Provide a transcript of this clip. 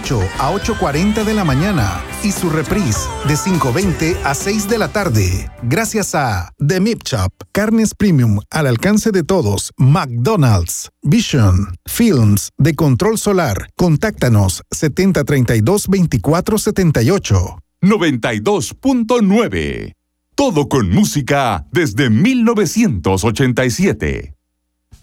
8 a 8:40 de la mañana y su reprise de 5:20 a 6 de la tarde. Gracias a The Meat Shop, carnes premium al alcance de todos. McDonald's, Vision, Films de Control Solar. Contáctanos 7032-2478. 92.9. Todo con música desde 1987.